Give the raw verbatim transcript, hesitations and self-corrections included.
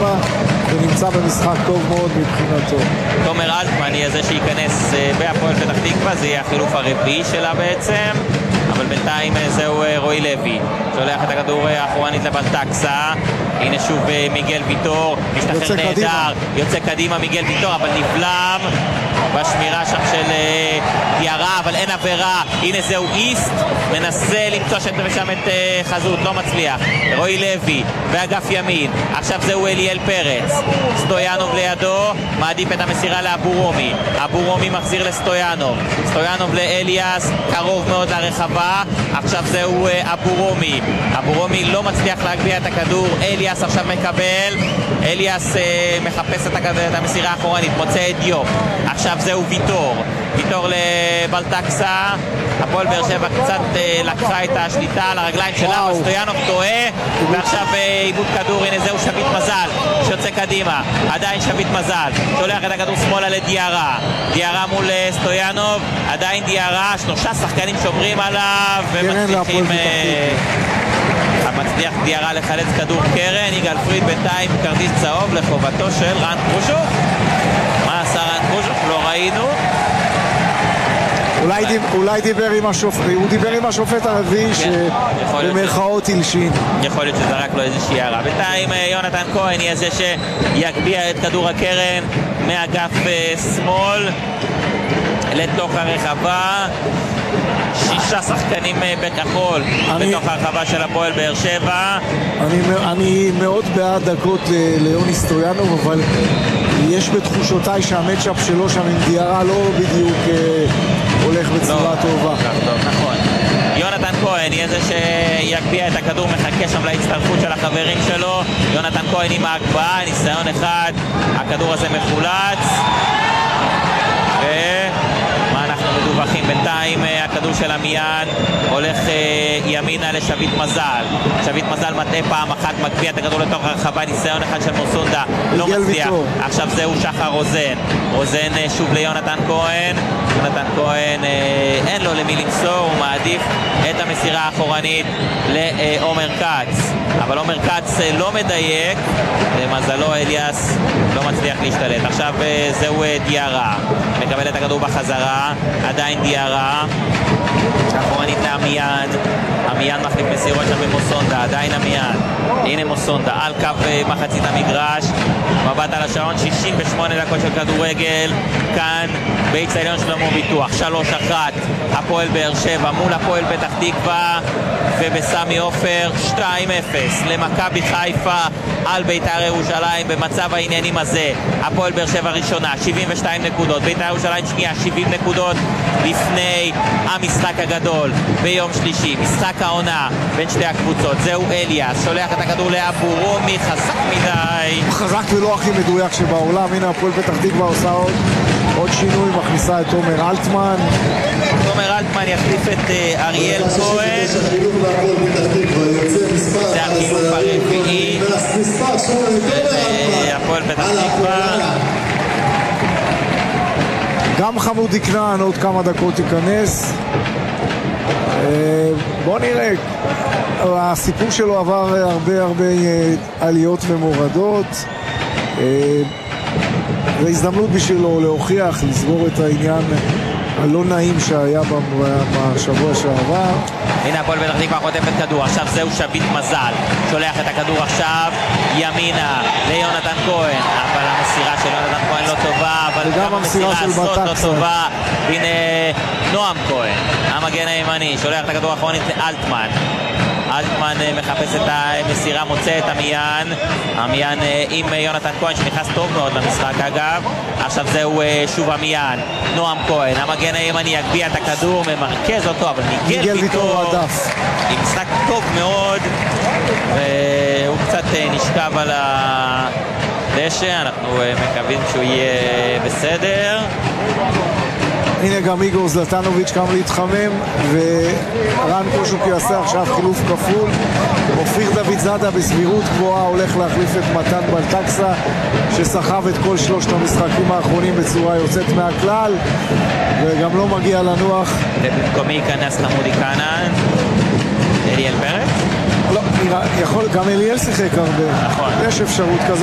קדימה, ונמצא במשחק טוב מאוד מבחינתו. תומר אלטמן יהיה זה שייכנס בהפועל פתח תקווה, זה יהיה החילוף הרביעי שלה בעצם, אבל בינתיים זהו רועי לוי שולח את הכדור האחורנית לבלטקסה. הנה שוב מיגל ויטור, משתחרר נהדר, יוצא קדימה מיגל ויטור, אבל נבלם בשמירה שם של דיארה, אבל אין עבירה. הנה זהו איסט, מנסה למצוא שם את חזות, לא מצליח. רועי לוי באגף ימין, עכשיו זהו אליאל פרץ, סטויאנוב לידו, מעדיף את המסירה לאבו רומי, אבו רומי מחזיר לסטויאנוב, סטויאנוב לאליאס, קרוב מאוד לרחבה, עכשיו זהו אבו רומי, אבו רומי לא מצליח להגביה את הכדור, אליאס עכשיו מקבל, אליאס אה, מחפש את, הכדור, את המסירה האחורנית, מוצא את דיופ, עכשיו זהו ויטור, ויטור לבלטקסה, הפועל באר שבע קצת אה, לקחה את השליטה על הרגליים שלה, סטויאנוב טועה, ועכשיו עיבוד כדור, הנה זהו שביט מזל שיוצא קדימה, עדיין שביט מזל שולח את הכדור שמאלה לדיארה, דיארה מול סטויאנוב, עדיין דיארה, שלושה שחקנים שומרים עליו ומצליחים מצליח דיארה לחלץ כדור קרן. יגאל פריד בינתיים כרטיס צהוב לחובתו של רן קרושוק. מה עשה רן קרושוק? לא ראינו. אולי, דיב, אולי דיבר עם השופט, הוא דיבר עם השופט הרביעי שבמרכאות הלשין. יכול להיות שזה רק לו איזושהי הערה. בינתיים יונתן כהן יהיה זה שיגביה את כדור הקרן מאגף שמאל לתוך הרחבה. שישה שחקנים בכחול אני, בתוך הרחבה של הפועל באר שבע. אני, אני מאוד בעד דקות ליוני סטויאנוב, אבל יש בתחושותיי שהמצ'אפ שלו שם עם דיארה לא בדיוק אה, הולך בצורה לא, טובה. טוב, נכון. יונתן כהן יהיה זה שיגביה את הכדור, מחכה שם להצטרפות של החברים שלו. יונתן כהן עם ההגבהה, ניסיון אחד, הכדור הזה מחולץ. ו... אנחנו מדווחים בינתיים הכדור של עמיאן הולך אה, ימינה לשביט מזל, שביט מזל מטעה פעם אחת, מגביה את הכדור לתוך הרחבה, ניסיון אחד של מוסונדה לא מצליח, עכשיו זהו שחר רוזן, רוזן אה, שוב ליונתן כהן, יונתן כהן אה, אין לו למי למסור, הוא מעדיף את המסירה האחורנית לעומר קץ, אבל עומר קץ אה, לא מדייק, למזלו אליאס לא מצליח להשתלט. עכשיו אה, זהו אה, דיארה מקבל את הכדור בחזרה, עדיין דיארה אחורנית לעמיאן, עמיאן מחליף מסירות שם במוסונדה, עדיין עמיאן, הנה מוסונדה על קו מחצית המגרש, מבט על השעון, שישים ושמונה דקות של כדורגל כאן באצטדיון שלמה ביטוח. שלוש אחת הפועל באר שבע מול הפועל פתח תקווה, ובסמי עופר שתיים אפס למכבי חיפה על בית"ר ירושלים. במצב העניינים הזה הפועל באר שבע ראשונה שבעים ושתיים נקודות, בית"ר ירושלים שנייה שבעים נקודות לפני המשחק הגדול ביום שלישי, משחק העונה בין שתי הקבוצות. זהו אליאס שולח את הכדור לאבו רומי, חזק מדי, חזק ולא הכי מדויק שבעולם. הנה הפועל פתח תקווה עושה עוד, עוד שינוי, מכניסה את תומר אלטמן. תומר אלטמן יחליף את uh, אריאל כהן, זה החילוף הרביעי הפועל פתח תקווה. גם חמודי כנען עוד כמה דקות ייכנס. בוא נראה, הסיפור שלו עבר הרבה הרבה עליות ומורדות, זו הזדמנות בשבילו להוכיח, לסגור את העניין הלא נעים שהיה בשבוע שעבר. הנה הפועל פתח תקווה חוטפת כדור, עכשיו זהו שביט מזל שולח את הכדור עכשיו ימינה ליונתן כהן, אבל המסירה של יונתן כהן לא טובה, אבל גם המסירה הזאת לא טובה. הנה נועם כהן המגן הימני שולח את הכדור האחרונית לאלטמן, אלטמן מחפש את המסירה, מוצא את עמיאן, עמיאן עם יונתן כהן שנכנס טוב מאוד למשחק אגב. עכשיו זהו שוב עמיאן, נועם כהן המגן הימני יגביה את הכדור, ממרכז אותו, אבל ניגל ויטור עם משחק טוב מאוד, והוא קצת נשכב על הדשא, אנחנו מקווים שהוא יהיה בסדר. הנה גם איגור זלטנוביץ' קם להתחמם, ורן קרושוק יעשה עכשיו חילוף כפול. אופיר דוד זאדה בסבירות גבוהה הולך להחליף את מתן בלטקסה שסחב את כל שלושת המשחקים האחרונים בצורה יוצאת מהכלל וגם לא מגיע לנוח. ובמקומי ייכנס חמודי כנען. אליאל פרץ? לא, יכול, גם אליאל שיחק הרבה. נכון. יש אפשרות כזאת.